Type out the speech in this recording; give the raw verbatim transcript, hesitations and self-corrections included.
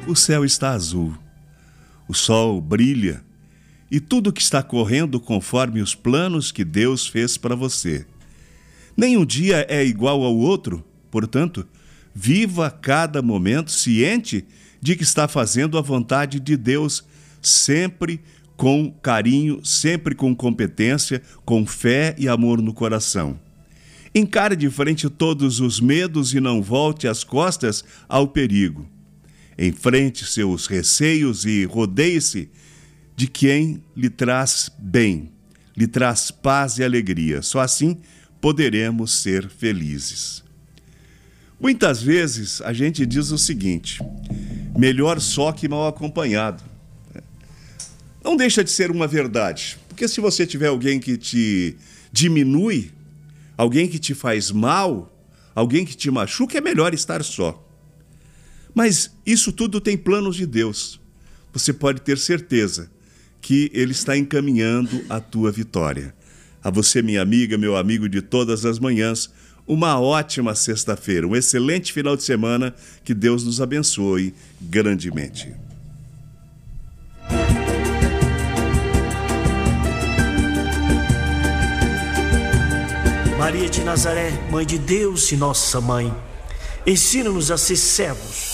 o céu está azul, o sol brilha e tudo que está correndo conforme os planos que Deus fez para você. Nenhum dia é igual ao outro, portanto, viva cada momento ciente de que está fazendo a vontade de Deus, sempre com carinho, sempre com competência, com fé e amor no coração. Encare de frente todos os medos e não volte as costas ao perigo. Enfrente seus receios e rodeie-se de quem lhe traz bem, lhe traz paz e alegria. Só assim poderemos ser felizes. Muitas vezes a gente diz o seguinte: melhor só que mal acompanhado. Não deixa de ser uma verdade, porque se você tiver alguém que te diminui, alguém que te faz mal, alguém que te machuca, é melhor estar só. Mas isso tudo tem planos de Deus. Você pode ter certeza que Ele está encaminhando a tua vitória. A você, minha amiga, meu amigo de todas as manhãs, uma ótima sexta-feira, um excelente final de semana, que Deus nos abençoe grandemente. Maria de Nazaré, Mãe de Deus e Nossa Mãe, ensina-nos a ser servos